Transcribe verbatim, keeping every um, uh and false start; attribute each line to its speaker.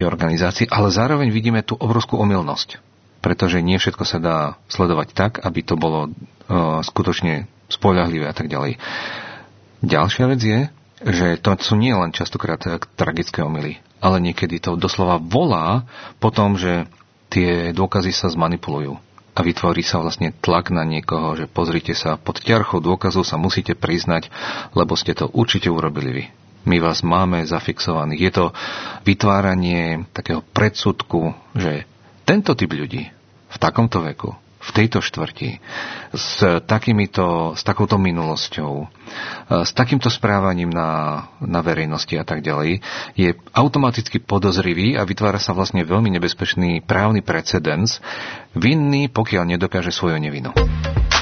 Speaker 1: organizácií, ale zároveň vidíme tú obrovskú omylnosť, pretože nie všetko sa dá sledovať tak, aby to bolo uh, skutočne spoľahlivé a tak ďalej. Ďalšia vec je, že to sú nie len častokrát tragické omyly, ale niekedy to doslova volá po tom, že tie dôkazy sa zmanipulujú a vytvorí sa vlastne tlak na niekoho, že pozrite sa, pod ťarchou dôkazov sa musíte priznať, lebo ste to určite urobili vy. My vás máme zafixovaných. Je to vytváranie takého predsudku, že tento typ ľudí v takomto veku, v tejto štvrti, s takýmito, s takouto minulosťou, s takýmto správaním na, na verejnosti a tak ďalej, je automaticky podozrivý a vytvára sa vlastne veľmi nebezpečný právny precedens, vinný, pokiaľ nedokáže svoju nevinu.